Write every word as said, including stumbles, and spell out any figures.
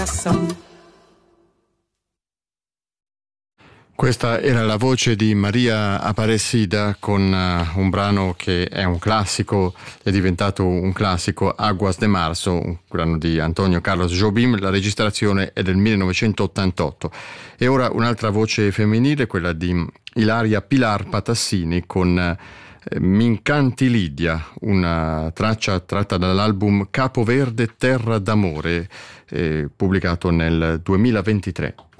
Questa era la voce di Maria Aparecida con uh, un brano che è un classico, è diventato un classico, Aguas de Marzo, un brano di Antonio Carlos Jobim. La registrazione è del millenovecentottantotto. E ora un'altra voce femminile, quella di Ilaria Pilar Patassini con eh, M'incanti Lidia, una traccia tratta dall'album Capo Verde Terra d'Amore, eh, pubblicato nel duemilaventitré.